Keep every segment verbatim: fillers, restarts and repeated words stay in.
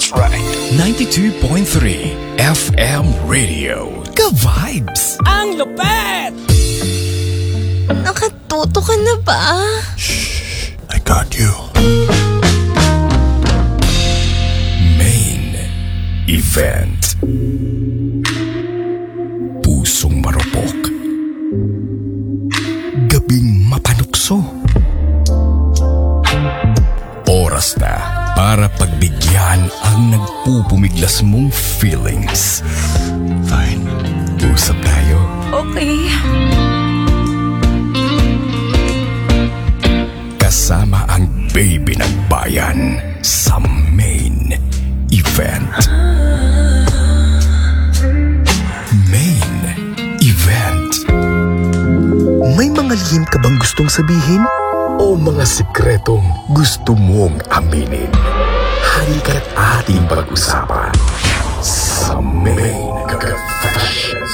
That's right. ninety-two point three F M Radio. Ka-vibes! Ang lupet! Nakatuto ka na ba? Shh! I got you. Main event. Pusong marupok. Gabing mapanukso. Oras na para pagbigyan ang nagpupumiglas mong feelings. Fine. Usap tayo. Okay. Kasama ang baby ng bayan sa main event. Main event. May mga lihim ka bang gustong sabihin? O mga sikretong gusto mong aminin? Halika't ating pag-usapan sa Main Confessions.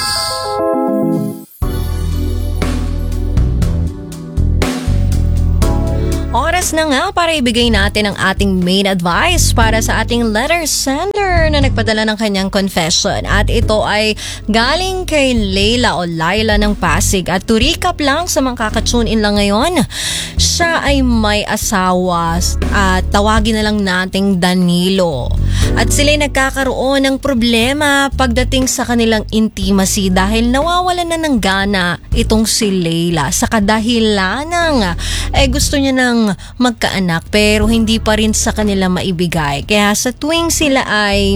Oras na nga para ibigay natin ang ating main advice para sa ating letter sender na nagpadala ng kanyang confession. At ito ay galing kay Leila o Laila ng Pasig. At to recap lang sa mga kakatune in lang ngayon, siya ay may asawa at tawagin na lang nating Danilo. At sila'y nagkakaroon ng problema pagdating sa kanilang intimacy dahil nawawalan na ng gana itong si Leila sa kadahilan ng eh gusto niya ng magkaanak pero hindi pa rin sa kanila maibigay. Kaya sa tuwing sila ay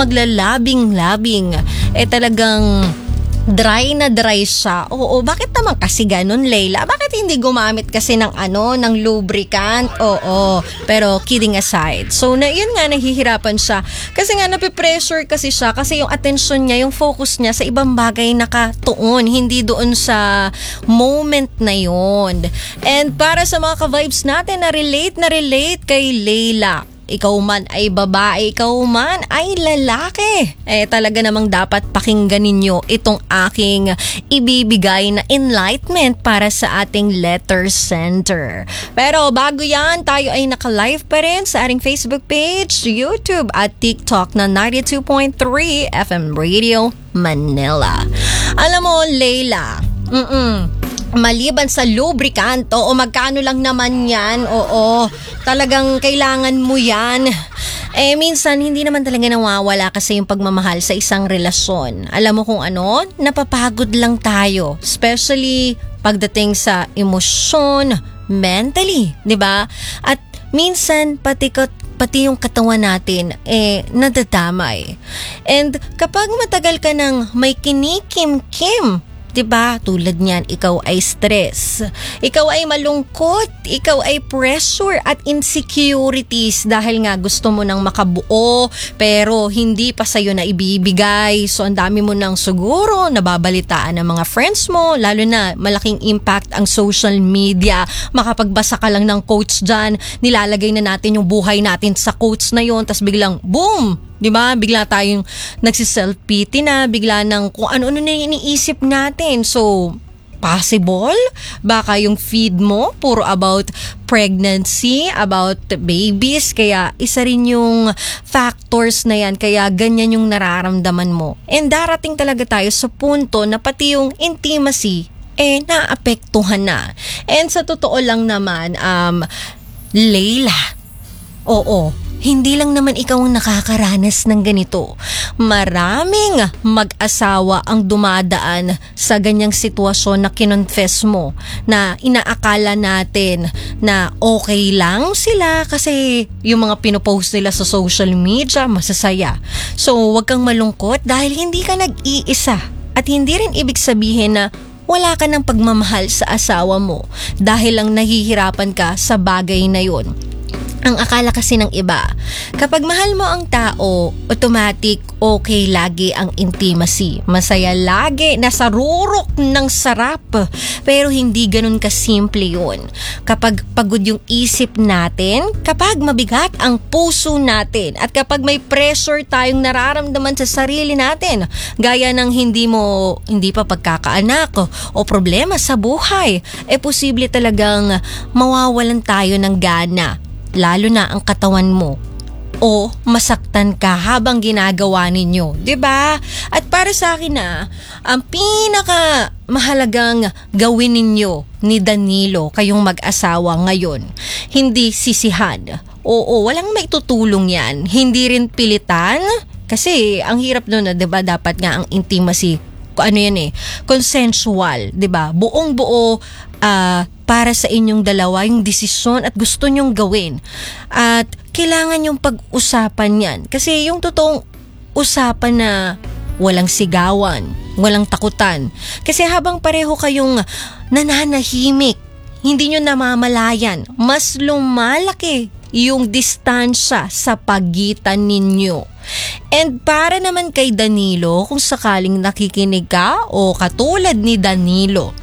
maglalabing-labing eh talagang dry na dry siya. Oo, bakit naman kasi ganun, Leila? Bakit hindi gumamit kasi ng ano, ng lubricant? Oo, pero kidding aside. So, na, yun nga, nahihirapan siya. Kasi nga, napipressure kasi siya kasi yung attention niya, yung focus niya sa ibang bagay nakatuon, hindi doon sa moment na yun. And para sa mga ka-vibes natin na relate na relate kay Leila, ikaw man ay babae, ikaw man ay lalaki, eh talaga namang dapat pakinggan ninyo itong aking ibibigay na enlightenment para sa ating letter sender. Pero bago yan, tayo ay naka-live pa rin sa ating Facebook page, YouTube at TikTok na ninety-two point three F M Radio Manila. Alam mo, Leila, mm-mm, maliban sa lubricant, o magkano lang naman yan, oo, talagang kailangan mo yan. Eh, minsan, hindi naman talaga nawawala kasi yung pagmamahal sa isang relasyon. Alam mo kung ano? Napapagod lang tayo. Especially pagdating sa emosyon, mentally, di ba? At minsan, pati pati yung katawan natin, eh, nadadamay. And kapag matagal ka ng may kinikim-kim, diba? Tulad niyan, ikaw ay stress, ikaw ay malungkot, ikaw ay pressure at insecurities dahil nga gusto mo nang makabuo pero hindi pa sa'yo na ibibigay. So, ang dami mo nang siguro nababalitaan ng mga friends mo, lalo na malaking impact ang social media. Makapagbasa ka lang ng quotes dyan, nilalagay na natin yung buhay natin sa quotes na yon, tas biglang, boom! Di ba? Bigla tayong nagsiself-pity na, bigla ng kung ano-ano na iniisip natin. So, possible? Baka yung feed mo puro about pregnancy, about babies, kaya isa rin yung factors na yan, kaya ganyan yung nararamdaman mo. And darating talaga tayo sa punto na pati yung intimacy, eh, naapektuhan na. And sa totoo lang naman, um, Leila, oo, hindi lang naman ikaw ang nakakaranas ng ganito. Maraming mag-asawa ang dumadaan sa ganyang sitwasyon na kinonfess mo, na inaakala natin na okay lang sila kasi yung mga pinopost nila sa social media masasaya. So, wag kang malungkot dahil hindi ka nag-iisa. At hindi rin ibig sabihin na wala ka ng pagmamahal sa asawa mo dahil lang nahihirapan ka sa bagay na yun. Ang akala kasi ng iba, kapag mahal mo ang tao, automatic okay lagi ang intimacy. Masaya lagi, nasa rurok ng sarap. Pero hindi ganun kasimple yun. Kapag pagod yung isip natin, kapag mabigat ang puso natin, at kapag may pressure tayong nararamdaman sa sarili natin, gaya ng hindi mo, hindi pa pagkakaanak o problema sa buhay, eh posible talagang mawawalan tayo ng gana. Lalo na ang katawan mo. o masaktan ka habang ginagawa ninyo, 'di ba? At para sa akin na ang pinaka mahalagang gawin ninyo ni Danilo kayong mag-asawa ngayon, hindi sisihan. Oo, walang maitutulong 'yan. Hindi rin pilitan kasi ang hirap noon, 'di ba? Dapat nga ang intimacy ano yan eh, consensual, 'di ba? Buong-buo uh, para sa inyong dalawa yung desisyon at gusto nyong gawin. At kailangan yung pag-usapan yan. Kasi yung totoong usapan na walang sigawan, walang takutan. Kasi habang pareho kayong nananahimik, hindi nyo namamalayan, mas lumalaki yung distansya sa pagitan ninyo. And para naman kay Danilo, kung sakaling nakikinig ka o katulad ni Danilo,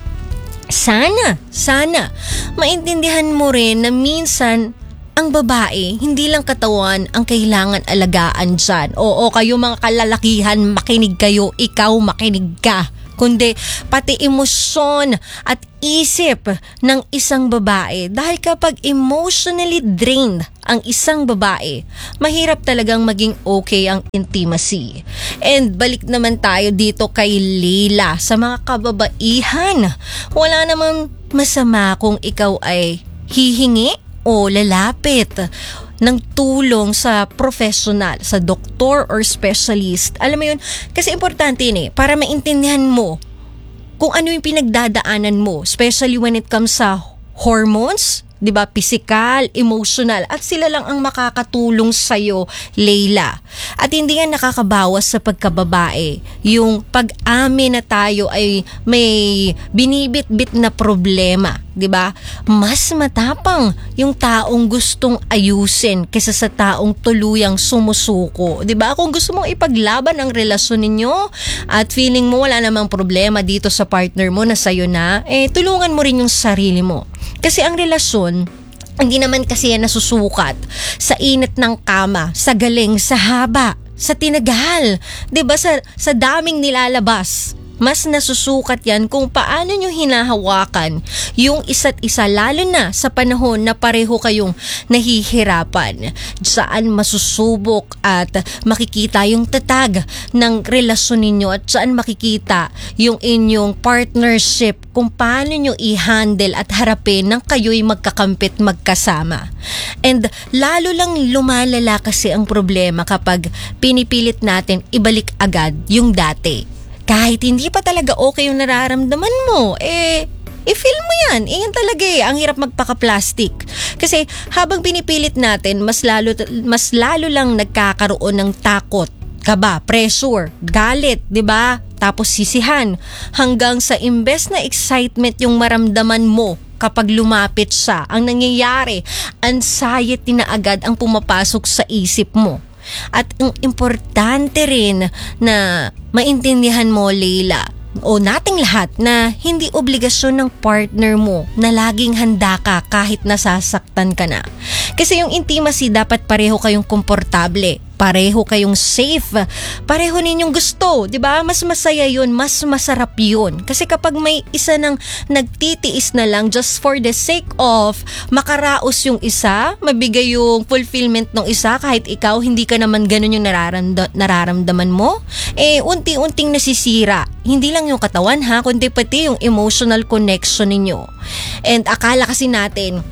sana, sana, maintindihan mo rin na minsan ang babae, hindi lang katawan ang kailangan alagaan dyan. Oo, kayo mga kalalakihan, makinig kayo, ikaw makinig ka. Kundi pati emosyon at isip ng isang babae. Dahil kapag emotionally drained ang isang babae, mahirap talagang maging okay ang intimacy. And balik naman tayo dito kay Leila sa mga kababaihan. Wala namang masama kung ikaw ay hihingi o lalapit ng tulong sa professional, sa doktor or specialist. Alam mo yun, kasi importante yun eh, para maintindihan mo kung ano yung pinagdadaanan mo, especially when it comes sa hormones, 'di ba? Physical, emotional, at sila lang ang makakatulong sa iyo, Leila. At hindi yan nakakabawas sa pagkababae. Yung pag-amin na tayo ay may binibit-bit na problema, 'di ba? Mas matapang yung taong gustong ayusin kaysa sa taong tuluyang sumusuko, 'di ba? Kung gusto mong ipaglaban ang relasyon ninyo at feeling mo wala namang problema dito sa partner mo na sa'yo na, eh tulungan mo rin yung sarili mo. Kasi ang relasyon, hindi naman kasi yan nasusukat sa init ng kama, sa galing, sa haba, sa tinagal, 'di ba? Sa, sa daming nilalabas. Mas nasusukat yan kung paano nyo hinahawakan yung isa't isa, lalo na sa panahon na pareho kayong nahihirapan. Saan masusubok at makikita yung tatag ng relasyon ninyo at saan makikita yung inyong partnership kung paano nyo i-handle at harapin nang kayo'y magkakampit magkasama. And lalo lang lumalala kasi ang problema kapag pinipilit natin ibalik agad yung dati. Kahit hindi pa talaga okay yung nararamdaman mo, eh, i-feel mo yan. Eh, yan talaga eh. Ang hirap magpaka-plastic. Kasi habang pinipilit natin, mas lalo, mas lalo lang nagkakaroon ng takot, kaba, pressure, galit, 'di ba? Tapos sisihan. Hanggang sa imbes na excitement yung maramdaman mo kapag lumapit siya, ang nangyayari, anxiety na agad ang pumapasok sa isip mo. At ang importante rin na maintindihan mo, Leila, o nating lahat, na hindi obligasyon ng partner mo na laging handa ka kahit nasasaktan ka na. Kasi yung intimacy, dapat pareho kayong komportable, pareho kayong safe, pareho ninyong gusto, 'di ba? Mas masaya 'yun, mas masarap 'yun. Kasi kapag may isa nang nagtitiis na lang just for the sake of makaraos yung isa, mabigay yung fulfillment ng isa kahit ikaw hindi ka naman ganun yung nararamda- nararamdaman mo, eh unti-unting nasisira. Hindi lang yung katawan ha, kundi pati yung emotional connection ninyo. And akala kasi natin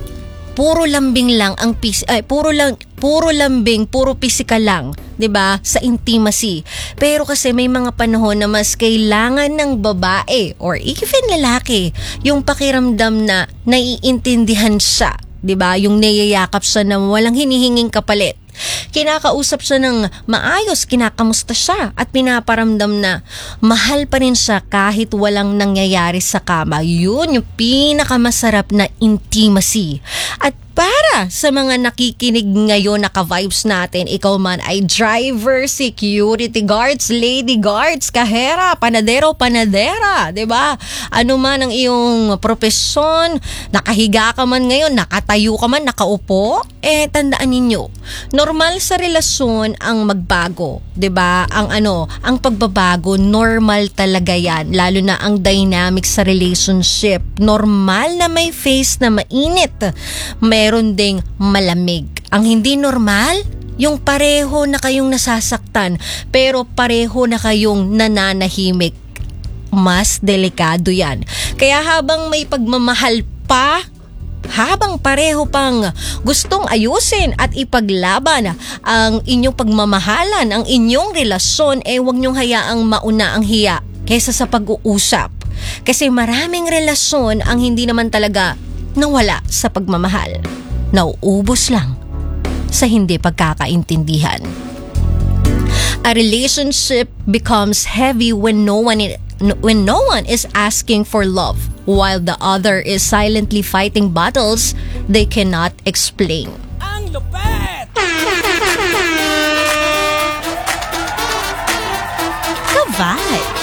puro lambing lang ang pis ay puro lang puro lambing, puro physical lang, 'di ba? Sa intimacy. Pero kasi may mga panahon na mas kailangan ng babae or even lalaki yung pakiramdam na naiintindihan siya, 'di ba? Yung niyayakap siya na walang hinihinging kapalit. Kinakausap siya ng maayos, kinakamusta siya at pinaparamdam na mahal pa rin siya kahit walang nangyayari sa kama. Yun yung pinakamasarap na intimacy. At para sa mga nakikinig ngayon, naka-vibes natin, ikaw man ay driver, security guards, lady guards, kahera, panadero, panadera, 'di ba? Ano man ang iyong profesyon, nakahiga ka man ngayon, nakatayo ka man, nakaupo, eh tandaan ninyo, normal sa relasyon ang magbago, 'di ba? Ang ano, ang pagbabago, normal talaga 'yan, lalo na ang dynamic sa relationship. Normal na may phase na mainit, meron ding malamig. Ang hindi normal, yung pareho na kayong nasasaktan, pero pareho na kayong nananahimik. Mas delikado yan. Kaya habang may pagmamahal pa, habang pareho pang gustong ayusin at ipaglaban ang inyong pagmamahalan, ang inyong relasyon, eh huwag niyong hayaang mauna ang hiya kaysa sa pag-uusap. Kasi maraming relasyon ang hindi naman talaga nawala sa pagmamahal. Nauubos lang sa hindi pagkakaintindihan. A relationship becomes heavy when no one is, when no one is asking for love, while the other is silently fighting battles they cannot explain. Ang lupet! Ka-vibes!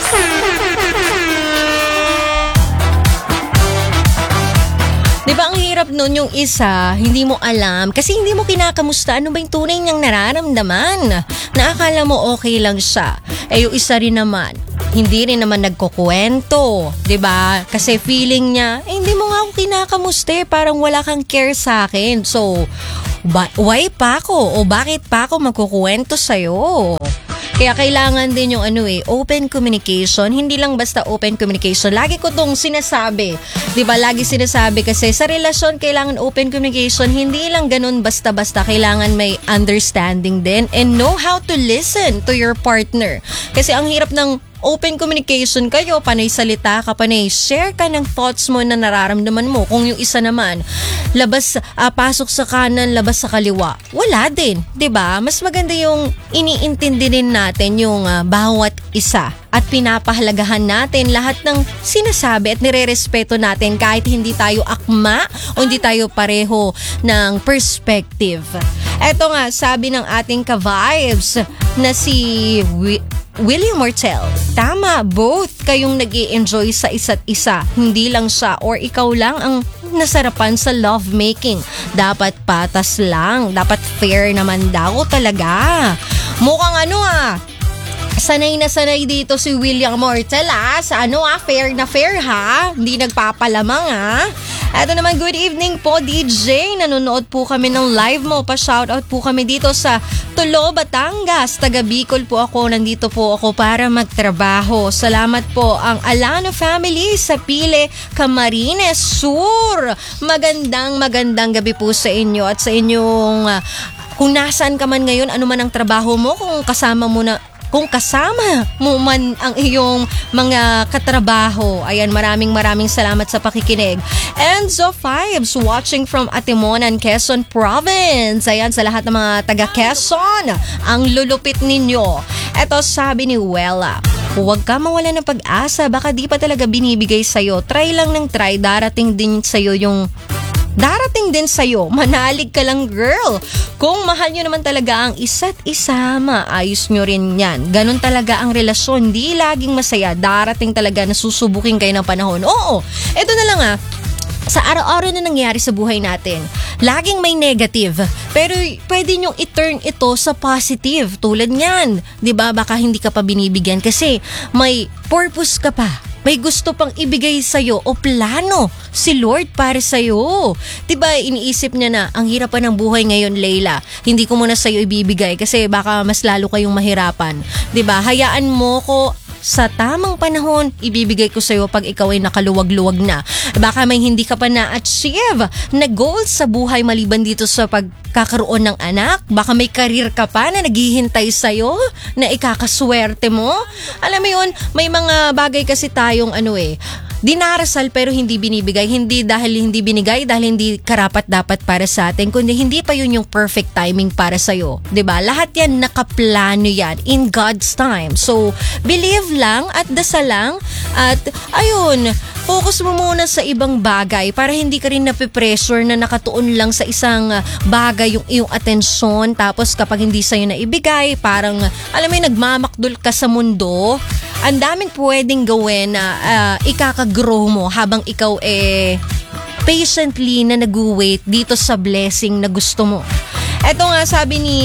Diba ang hirap nun yung isa, hindi mo alam, kasi hindi mo kinakamusta ano ba yung tunay niyang nararamdaman. Naakala mo okay lang siya. Eh yung isa rin naman, hindi rin naman nagkukwento. Diba? Kasi feeling niya, eh, hindi mo nga ako kinakamusta eh, parang wala kang care sa akin. So, ba- why pa ako? O bakit pa ako magkukwento sa'yo? Kaya kailangan din yung ano eh, open communication. Hindi lang basta open communication. Lagi ko tong sinasabi. Diba? Lagi sinasabi kasi sa relasyon kailangan open communication. Hindi lang ganun basta-basta. Kailangan may understanding din and know how to listen to your partner. Kasi ang hirap ng open communication kayo, panay salita ka, panay share ka ng thoughts mo na nararamdaman mo. Kung yung isa naman, labas, uh, pasok sa kanan, labas sa kaliwa, wala din, 'di ba? Mas maganda yung iniintindi din natin yung uh, bawat isa at pinapahalagahan natin lahat ng sinasabi at nirerespeto natin kahit hindi tayo akma o hindi tayo pareho ng perspective. Eto nga, sabi ng ating ka-vibes na si Wi- William Mortel, tama, both kayong nag-i-enjoy sa isa't isa. Hindi lang siya or ikaw lang ang nasarapan sa lovemaking. Dapat patas lang. Dapat fair naman daw talaga. Mukhang ano ah, sanay na sanay dito si William Mortel ah. Sa ano ah, fair na fair ha. Hindi nagpapalamang ah. Eto naman, good evening po D J. Nanonood po kami ng live mo. Pa-shoutout po kami dito sa Tulo, Batangas. Taga Bicol po ako. Nandito po ako para magtrabaho. Salamat po ang Alano family sa Pile, Camarines Sur. Magandang magandang gabi po sa inyo at sa inyong uh, kung nasaan ka man ngayon, ano man ang trabaho mo, kung kasama mo na kung kasama mo man ang iyong mga katrabaho. Ayan, maraming maraming salamat sa pakikinig. Enzo Fives watching from Atimonan, Quezon Province. Ayan, sa lahat ng mga taga Quezon, ang lulupit ninyo. Eto, sabi ni Wella, huwag ka mawala ng pag-asa, baka di pa talaga binibigay sa'yo. Try lang ng try, darating din sa'yo yung Darating din sa'yo. Manalig ka lang, girl. Kung mahal nyo naman talaga ang isa't isa, maayos nyo rin yan. Ganon talaga ang relasyon. Di laging masaya. Darating talaga na susubukin kayo ng panahon. Oo, eto na lang ah. Sa araw-araw na nangyari sa buhay natin, laging may negative. Pero pwede nyong i-turn ito sa positive. Tulad niyan. Diba? Baka hindi ka pa binibigyan kasi may purpose ka pa. May gusto pang ibigay sa'yo o plano si Lord para sa'yo. Diba, iniisip niya na, ang hirap pa ng buhay ngayon, Leila. Hindi ko muna sa'yo ibibigay kasi baka mas lalo kayong mahirapan. Diba, hayaan mo ko sa tamang panahon, ibibigay ko sa'yo pag ikaw ay nakaluwag-luwag na. Baka may hindi ka pa na-achieve na goals sa buhay maliban dito sa pagkakaroon ng anak. Baka may karir ka pa na naghihintay sa'yo na ikakaswerte mo. Alam mo yun, may mga bagay kasi tayong ano eh, dinarasal pero hindi binibigay. Hindi dahil hindi binigay, dahil hindi karapat-dapat para sa atin, kundi hindi pa yun yung perfect timing para sa'yo. Diba? Lahat yan nakaplano yan in God's time. So, believe lang at dasal lang at ayun, focus mo muna sa ibang bagay para hindi ka rin napipressure na nakatuon lang sa isang bagay yung iyong atensyon. Tapos kapag hindi sa'yo na ibigay, parang alam mo yung nagmamakdol ka sa mundo. Ang daming pwedeng gawin na uh, ikaka-grow mo habang ikaw eh patiently na nag-wait dito sa blessing na gusto mo. Eto nga, sabi ni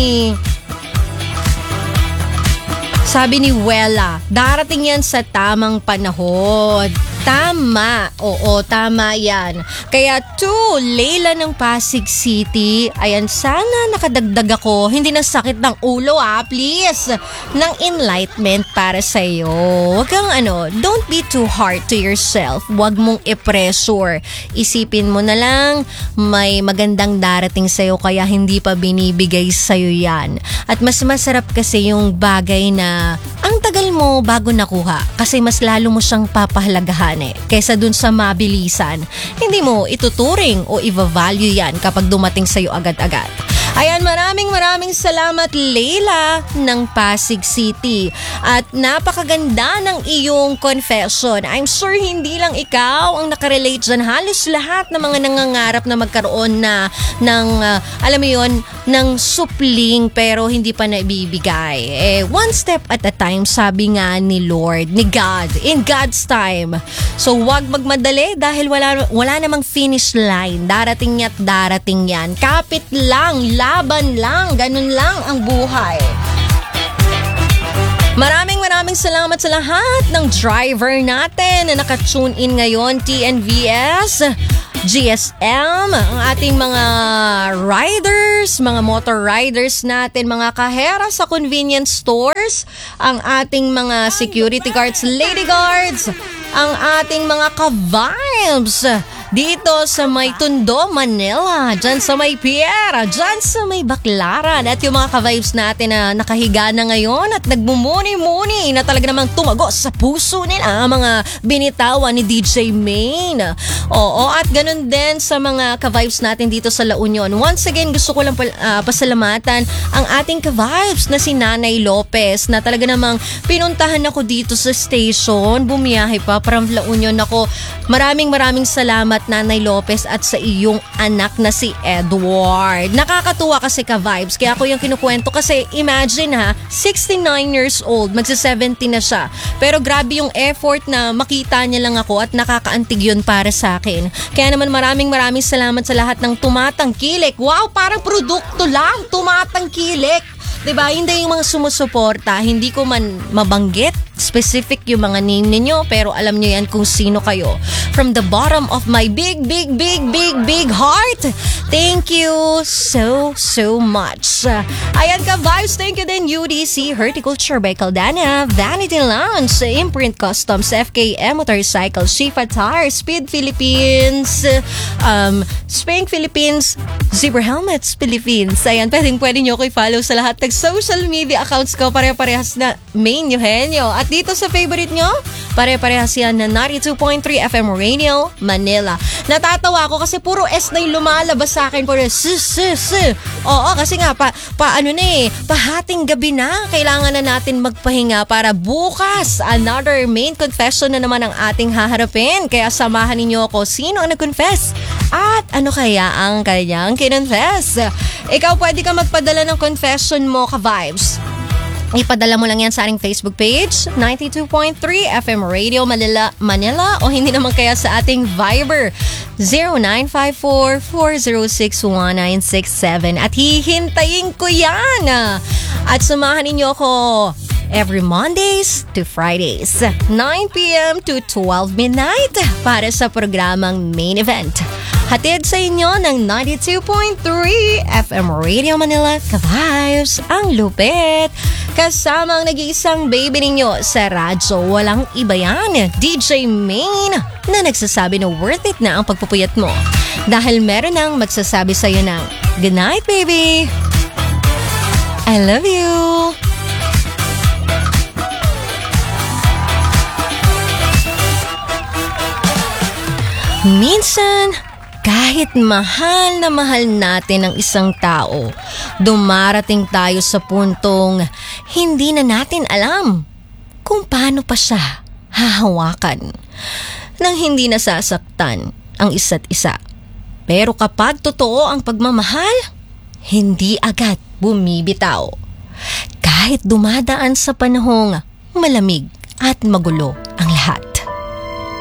sabi ni Wella, darating yan sa tamang panahon. Tama. Oo, tama yan. Kaya to, Leila ng Pasig City, ayan, sana nakadagdag ako, hindi na sakit ng ulo ah, please, ng enlightenment para sa'yo. Huwag kang ano, don't be too hard to yourself. Huwag mong i-pressure. Isipin mo na lang, may magandang darating sa'yo kaya hindi pa binibigay sa'yo yan. At mas masarap kasi yung bagay na ang tagal mo bago nakuha kasi mas lalo mo siyang papahalagahan eh, kaysa dun sa mabilisan. Hindi mo ituturing o i-value yan kapag dumating sa'yo agad-agad. Ayan, maraming maraming salamat Leila ng Pasig City. At napakaganda ng iyong confession. I'm sure hindi lang ikaw ang nakarelate dyan. Halos lahat ng mga nangangarap na magkaroon na ng, uh, alam mo yun, ng supling pero hindi pa naibibigay. Eh, one step at a time, sabi nga ni Lord, ni God, in God's time. So, wag magmadali dahil wala, wala namang finish line. Darating at darating yan. Kapit lang, laban lang, ganun lang ang buhay. Maraming maraming salamat sa lahat ng driver natin na naka-tune in ngayon. T N V S, G S M, ang ating mga riders, mga motor riders natin, mga kahera sa convenience stores, ang ating mga security guards, lady guards, ang ating mga ka-vibes dito sa may Tondo, Manila, dyan sa may Piera, dyan sa may Baclaran, at yung mga ka-vibes natin na nakahiga na ngayon at nagmumuni-muni na talaga namang tumago sa puso nila ang mga binitawan ni D J Maine. Oo, at ganun din sa mga ka-vibes natin dito sa La Union. Once again, gusto ko lang uh, pasalamatan ang ating ka-vibes na si Nanay Lopez na talaga namang pinuntahan ako dito sa station. Bumiyahe pa from La Union ako. Maraming maraming salamat Nanay Lopez at sa iyong anak na si Edward. Nakakatuwa kasi ka-vibes. Kaya ako yung kinukwento kasi imagine ha, sixty-nine years old, magsa-seventy na siya. Pero grabe yung effort na makita niya lang ako at nakakaantig yun para sa akin. Kaya naman maraming maraming salamat sa lahat ng tumatangkilik. Wow, parang produkto lang, tumatangkilik. Diba? Hindi yung mga sumusuporta. Hindi ko man mabanggit specific yung mga name ninyo, pero alam nyo yan kung sino kayo. From the bottom of my big, big, big, big, big heart, thank you so, so much. Ayan ka, vibes. Thank you din U D C Horticulture by Caldana, Vanity Lounge, Imprint Customs, F K M Motorcycle, Shifa Tires, Speed Philippines, um, Spank Philippines, Zebra Helmets Philippines. Ayan, pwedeng pwede nyo ko i-follow sa lahat ng social media accounts ko. Pare-parehas na Main Eugenio. At dito sa favorite nyo, pare-parehas yan na ninety-two point three F M Radio Manila. Natatawa ako kasi puro S na yung lumalabas sa akin. Puro s, s, s. Oo, kasi nga, pa, pa ano na eh, pahating gabi na. Kailangan na natin magpahinga para bukas, another main confession na naman ang ating haharapin. Kaya samahan ninyo ako. Sino ang nag-confess? At ano kaya ang kanyang kinonfess? Ikaw, pwede ka magpadala ng confession mo, ka-vibes. Ipadala mo lang yan sa ating Facebook page, ninety-two point three F M Radio Manila, Manila, o hindi naman kaya sa ating Viber, zero nine five four, four zero six, one nine six seven. At hihintayin ko yan. At samahan ninyo ako every Mondays to Fridays, nine p.m. to twelve midnight para sa programang Main Event. Hatid sa inyo ng ninety-two point three F M Radio Manila, ka-vibes, ang lupit. Kasama ang nag-iisang baby ninyo sa radyo, walang iba yan, D J Maine, na nagsasabi na worth it na ang pagpupuyat mo. Dahil meron nang magsasabi sa'yo ng, good night, baby. I love you. Minsan, kahit mahal na mahal natin ang isang tao, dumarating tayo sa puntong hindi na natin alam kung paano pa siya hahawakan nang hindi nasasaktan ang isa't isa. Pero kapag totoo ang pagmamahal, hindi agad bumibitaw. Kahit dumadaan sa panahong malamig at magulo.